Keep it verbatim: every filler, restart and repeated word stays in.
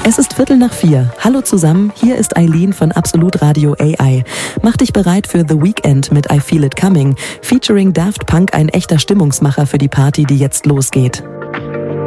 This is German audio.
Es ist Viertel nach vier. Hallo zusammen, hier ist Eileen von Absolut Radio A I. Mach dich bereit für The Weekend mit I Feel It Coming, featuring Daft Punk, ein echter Stimmungsmacher für die Party, die jetzt losgeht.